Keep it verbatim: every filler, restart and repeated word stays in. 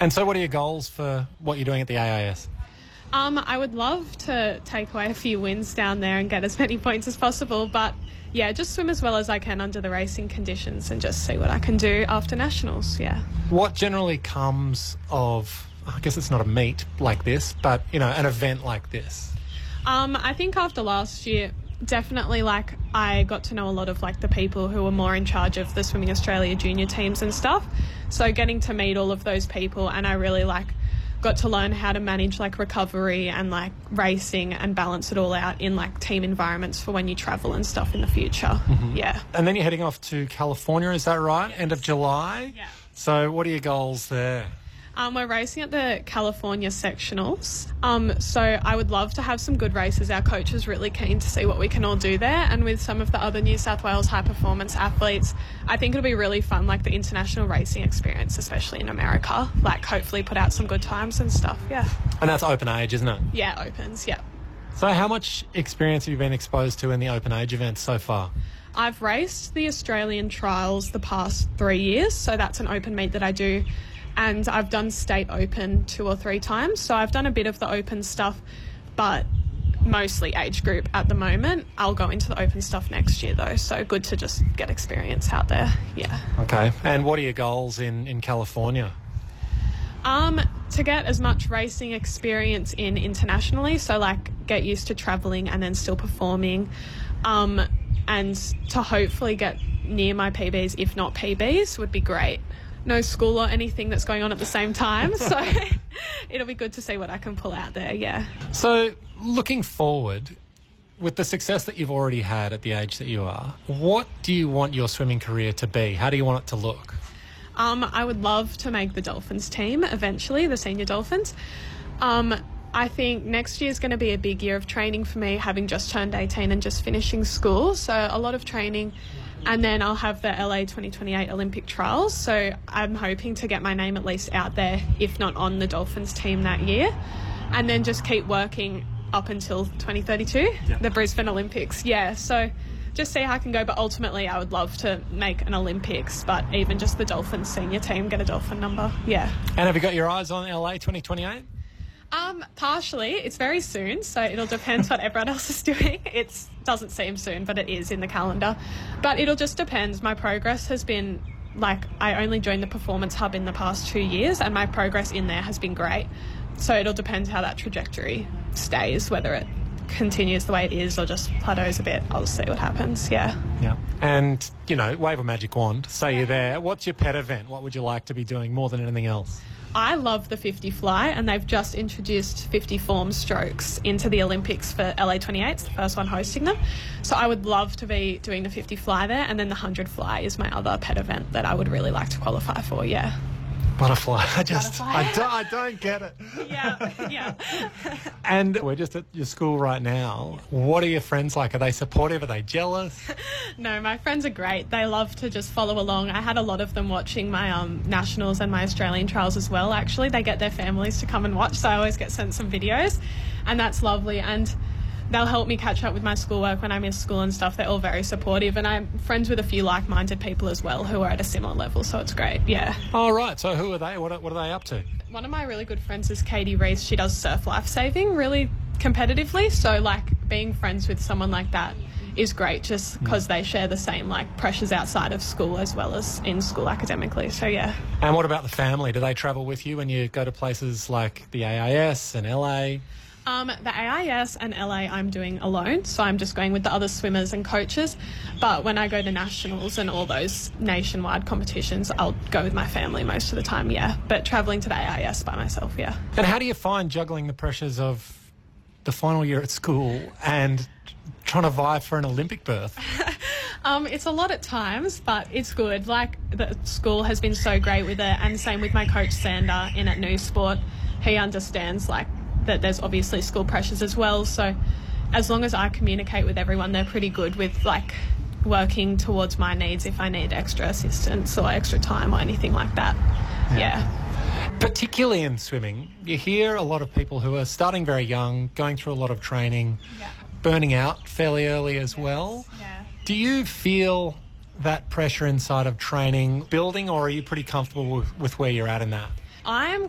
And so what are your goals for what you're doing at the A I S? Um, I would love to take away a few wins down there and get as many points as possible, but yeah, just swim as well as I can under the racing conditions and just see what I can do after nationals, yeah. What generally comes of, I guess it's not a meet like this, but, you know, an event like this? Um, I think after last year, definitely, like, I got to know a lot of, like, the people who were more in charge of the Swimming Australia junior teams and stuff. So getting to meet all of those people, and I really, like, got to learn how to manage, like, recovery and, like, racing and balance it all out in, like, team environments for when you travel and stuff in the future. Mm-hmm. Yeah. And then you're heading off to California, is that right? Yes. End of July? Yeah. So what are your goals there? Um, we're racing at the California sectionals, um, so I would love to have some good races. Our coach is really keen to see what we can all do there, and with some of the other New South Wales high performance athletes, I think it'll be really fun, like the international racing experience, especially in America, like hopefully put out some good times and stuff, yeah. And that's open age, isn't it? Yeah, opens, yeah. So how much experience have you been exposed to in the open age events so far? I've raced the Australian trials the past three years, so that's an open meet that I do. And I've done state open two or three times. So I've done a bit of the open stuff, but mostly age group at the moment. I'll go into the open stuff next year though. So good to just get experience out there. Yeah. Okay. And what are your goals in, in California? Um, to get as much racing experience in internationally. So like get used to traveling and then still performing. Um, and to hopefully get near my P Bs, if not P Bs, would be great. No school or anything that's going on at the same time, so it'll be good to see what I can pull out there, yeah. So looking forward, with the success that you've already had at the age that you are, what do you want your swimming career to be? How do you want it to look? Um, I would love to make the Dolphins team eventually, the senior Dolphins. Um, I think next year is going to be a big year of training for me, having just turned eighteen and just finishing school, so a lot of training. And then I'll have the L A twenty twenty-eight Olympic trials. So I'm hoping to get my name at least out there, if not on the Dolphins team that year. And then just keep working up until twenty thirty-two, yeah. The Brisbane Olympics. Yeah, so just see how I can go. But ultimately, I would love to make an Olympics, but even just the Dolphins senior team, get a Dolphin number. Yeah. And have you got your eyes on L A twenty twenty-eight? Um, partially. It's very soon, so it'll depend what everyone else is doing. It doesn't seem soon, but it is in the calendar. But it'll just depend. My progress has been, like, I only joined the Performance Hub in the past two years, and my progress in there has been great. So it'll depend how that trajectory stays, whether it continues the way it is or just plateaus a bit. I'll see what happens, yeah. Yeah. And, you know, wave a magic wand, say you're there. What's your pet event? What would you like to be doing more than anything else? I love the fifty fly, and they've just introduced fifty form strokes into the Olympics for L A twenty-eight. It's the first one hosting them. So I would love to be doing the fifty fly there, and then the one hundred fly is my other pet event that I would really like to qualify for, yeah. Butterfly. I just, Butterfly. I, don't, I don't get it. Yeah, yeah. And we're just at your school right now. What are your friends like? Are they supportive? Are they jealous? No, my friends are great. They love to just follow along. I had a lot of them watching my um, nationals and my Australian trials as well, actually. They get their families to come and watch, so I always get sent some videos, and that's lovely. And they'll help me catch up with my schoolwork when I miss school and stuff. They're all very supportive, and I'm friends with a few like-minded people as well who are at a similar level, so it's great, yeah. Oh, right. So who are they? What are, what are they up to? One of my really good friends is Katie Reese. She does surf life-saving really competitively, so, like, being friends with someone like that is great just because mm. they share the same, like, pressures outside of school as well as in school academically, so, yeah. And what about the family? Do they travel with you when you go to places like the A I S and L A? Um, the A I S and L A I'm doing alone, so I'm just going with the other swimmers and coaches. But when I go to nationals and all those nationwide competitions, I'll go with my family most of the time, yeah. But travelling to the A I S by myself, yeah. And how do you find juggling the pressures of the final year at school and trying to vie for an Olympic berth? um, it's a lot at times, but it's good. Like, the school has been so great with it, and same with my coach Sander in at New Sport. He understands, like, that there's obviously school pressures as well, so as long as I communicate with everyone, they're pretty good with, like, working towards my needs if I need extra assistance or extra time or anything like that. Yeah. yeah. Particularly in swimming, you hear a lot of people who are starting very young, going through a lot of training, yeah. burning out fairly early as yes. well. Yeah. Do you feel that pressure inside of training building, or are you pretty comfortable with, with where you're at in that? I'm